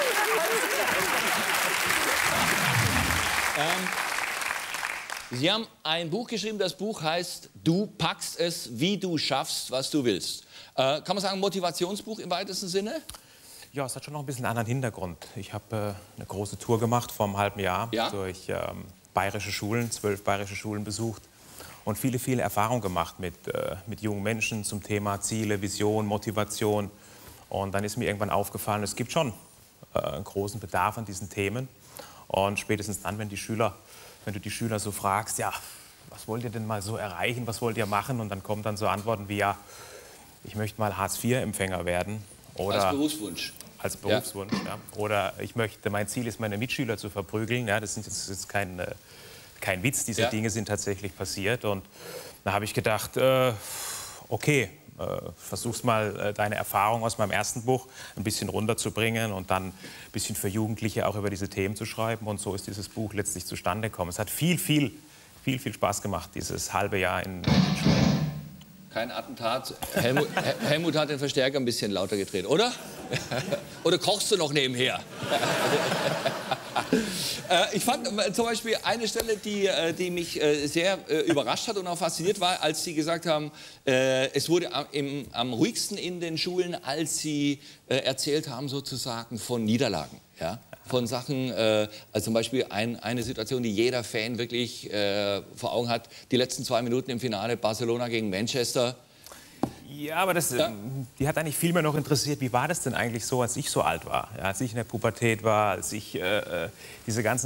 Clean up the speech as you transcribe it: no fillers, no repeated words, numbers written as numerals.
Sie haben ein Buch geschrieben, das Buch heißt Du packst es, wie du schaffst, was du willst. Kann man sagen, Motivationsbuch im weitesten Sinne? Ja, es hat schon noch ein bisschen einen anderen Hintergrund. Ich habe eine große Tour gemacht vor einem halben Jahr durch bayerische Schulen, 12 bayerische Schulen besucht und viele, viele Erfahrungen gemacht mit jungen Menschen zum Thema Ziele, Vision, Motivation. Und dann ist mir irgendwann aufgefallen, es gibt schon einen großen Bedarf an diesen Themen. Und spätestens dann, wenn du die Schüler so fragst, ja, was wollt ihr denn mal so erreichen, was wollt ihr machen? Und dann kommen dann so Antworten wie, ja, ich möchte mal Hartz-IV-Empfänger werden. Oder als Berufswunsch. Als Berufswunsch, ja. Oder mein Ziel ist, meine Mitschüler zu verprügeln. Ja, das ist kein Witz, diese Dinge sind tatsächlich passiert. Und da habe ich gedacht, okay, versuch's mal, deine Erfahrung aus meinem ersten Buch ein bisschen runterzubringen und dann ein bisschen für Jugendliche auch über diese Themen zu schreiben. Und so ist dieses Buch letztlich zustande gekommen. Es hat viel Spaß gemacht, dieses halbe Jahr in Schulen. Kein Attentat. Helmut hat den Verstärker ein bisschen lauter gedreht, oder? Oder kochst du noch nebenher? Ich fand zum Beispiel eine Stelle, die mich sehr überrascht hat und auch fasziniert war, als Sie gesagt haben, es wurde am ruhigsten in den Schulen, als Sie erzählt haben sozusagen von Niederlagen. Ja? Von Sachen, also zum Beispiel eine Situation, die jeder Fan wirklich vor Augen hat, die letzten 2 Minuten im Finale Barcelona gegen Manchester. Ja, aber die hat eigentlich viel mehr noch interessiert, wie war das denn eigentlich so, als ich so alt war, ja, als ich in der Pubertät war, als ich diese ganzen